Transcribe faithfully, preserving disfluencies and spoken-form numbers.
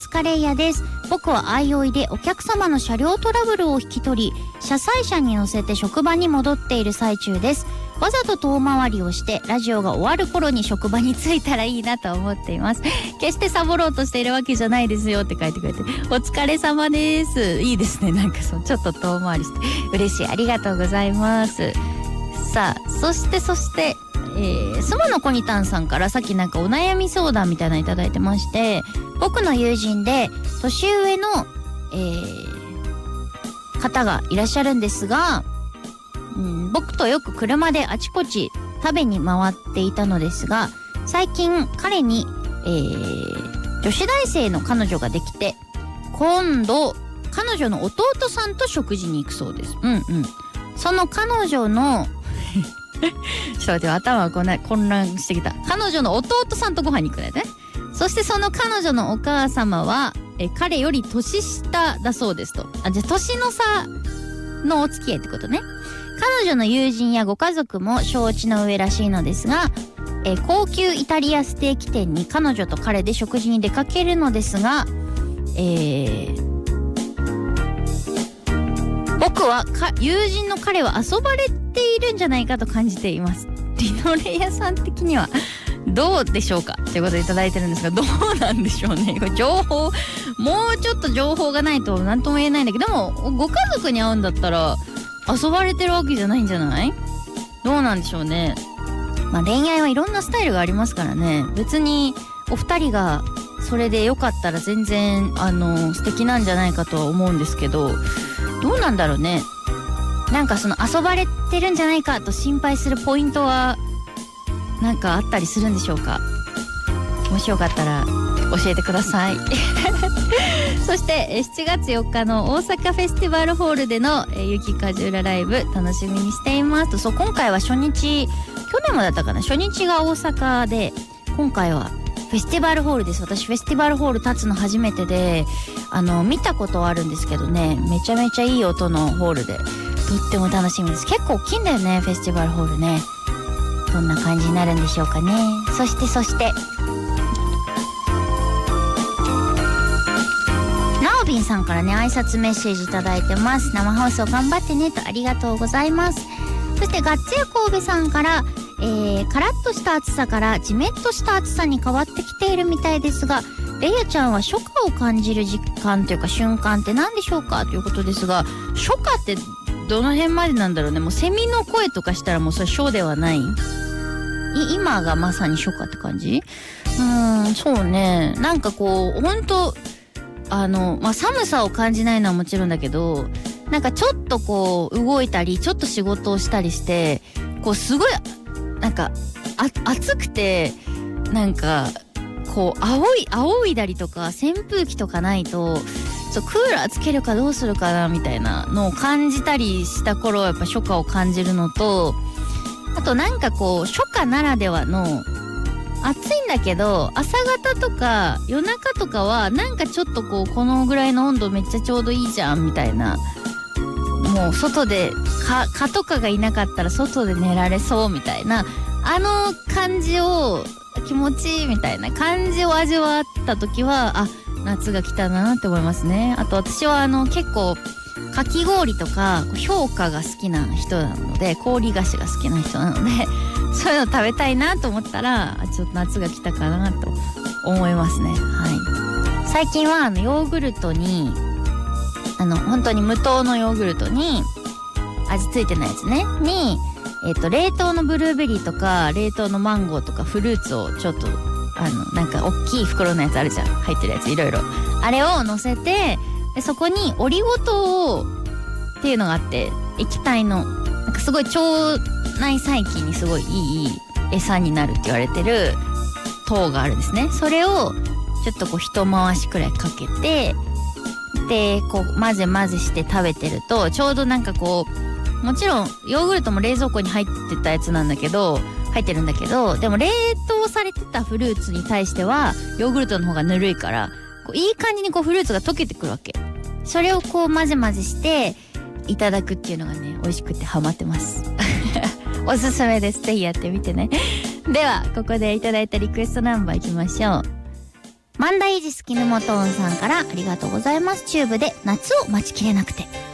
カレー屋です。僕は相追いでお客様の車両トラブルを引き取り、車載車に乗せて職場に戻っている最中です。わざと遠回りをしてラジオが終わる頃に職場に着いたらいいなと思っています。決してサボろうとしているわけじゃないですよって書いてくれて、お疲れ様です。いいですね。なんかそうちょっと遠回りして嬉しい。ありがとうございます。さあ、そしてそしてえー、スモのコニタンさんからさっきなんかお悩み相談みたいなのいただいてまして、僕の友人で年上の、えー、方がいらっしゃるんですが、うん、僕とよく車であちこち食べに回っていたのですが、最近彼に、えー、女子大生の彼女ができて、今度彼女の弟さんと食事に行くそうです。うんうん。その彼女のちょっと待って、頭がこんな混乱してきた。彼女の弟さんとご飯に行くんだよね。そしてその彼女のお母様はえ彼より年下だそうですと。あ、じゃあ年の差のお付き合いってことね。彼女の友人やご家族も承知の上らしいのですが、え高級イタリアステーキ店に彼女と彼で食事に出かけるのですが、えー、僕はか友人の彼は遊ばれているんじゃないかと感じています。リノレ屋さん的にはどうでしょうかということでいただいてるんですが、どうなんでしょうね。情報もうちょっと情報がないと何とも言えないんだけど、でもご家族に会うんだったら遊ばれてるわけじゃないんじゃない？どうなんでしょうね。まあ恋愛はいろんなスタイルがありますからね。別にお二人がそれでよかったら全然あの素敵なんじゃないかとは思うんですけど、どうなんだろうね。なんかその遊ばれてるんじゃないかと心配するポイントはなんかあったりするんでしょうか。もしよかったら教えてくださいそしてしちがつよっかの大阪フェスティバルホールでの雪かじゅらライブ楽しみにしていますと。そう、今回は初日、去年もだったかな、初日が大阪で、今回はフェスティバルホールです。私フェスティバルホール立つの初めてで、あの見たことはあるんですけどね、めちゃめちゃいい音のホールでとっても楽しみです。結構大きいんだよね、フェスティバルホールね。どんな感じになるんでしょうかね。そしてそしてなおびんさんからね、挨拶メッセージいただいてます。生放送頑張ってねと、ありがとうございます。そしてガッツヤ神戸さんから、えー、カラッとした暑さからジメッとした暑さに変わってきているみたいですが、レイヤちゃんは初夏を感じる実感というか瞬間って何でしょうかということですが、初夏ってどの辺までなんだろうね。もうセミの声とかしたらもうそれ初ではない？い今がまさに初夏って感じ？うーん、そうね。なんかこうほんとあの、まあ、寒さを感じないのはもちろんだけど、なんかちょっとこう動いたりちょっと仕事をしたりして、こうすごいなんかあ暑くて、なんかこう青い青いだりとか扇風機とかないとそうクーラーつけるかどうするかなみたいなのを感じたりした頃はやっぱ初夏を感じるのと、あとなんかこう初夏ならではの暑いんだけど朝方とか夜中とかはなんかちょっとこうこのぐらいの温度めっちゃちょうどいいじゃんみたいな、もう外で蚊蚊とかがいなかったら外で寝られそうみたいな、あの感じを気持ちいいみたいな感じを味わった時は、あ、夏が来たなって思いますね。あと私はあの結構かき氷とか氷菓が好きな人なので、氷菓子が好きな人なのでそういうの食べたいなと思ったらちょっと夏が来たかなと思いますね。はい。最近はあのヨーグルトにあの本当に無糖のヨーグルトに味付いてないやつねにえっと冷凍のブルーベリーとか冷凍のマンゴーとかフルーツをちょっとあのなんか大きい袋のやつあるじゃん、入ってるやついろいろ、あれを乗せて、でそこにオリゴ糖をっていうのがあって、液体のなんかすごい腸内細菌にすごいいい餌になるって言われてる糖があるんですね。それをちょっとこう一回しくらいかけて、でこう混ぜ混ぜして食べてるとちょうどなんかこう、もちろんヨーグルトも冷蔵庫に入ってたやつなんだけど入ってるんだけど、でも冷凍されてたフルーツに対してはヨーグルトの方がぬるいから、こういい感じにこうフルーツが溶けてくるわけ。それをこう混ぜ混ぜしていただくっていうのがね、美味しくてハマってますおすすめです。ぜひやってみてねではここでいただいたリクエストナンバーいきましょう。 万代イジスキヌモトーンさんからありがとうございます。チューブで夏を待ちきれなくて。